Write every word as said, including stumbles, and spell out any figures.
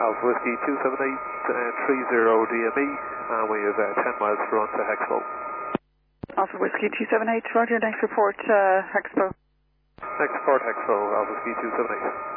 Alpha Whiskey two seven eight three zero D M E, and we have uh, ten miles to run to Hexpo. Alpha Whiskey two seven eight, roger, next report, uh, Hexpo. Next port Hexpo, Alpha Whiskey two seven eight.